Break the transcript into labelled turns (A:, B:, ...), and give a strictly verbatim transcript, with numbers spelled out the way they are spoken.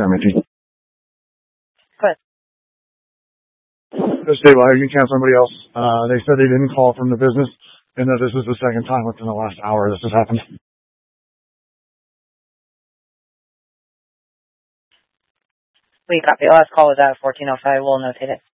A: concern me.
B: Good.
A: Just say, well, you can cancel somebody else. Uh, they said they didn't call from the business, and that this is the second time within the last hour this has happened.
B: We copy. The last call was at fourteen oh five. We'll notate it.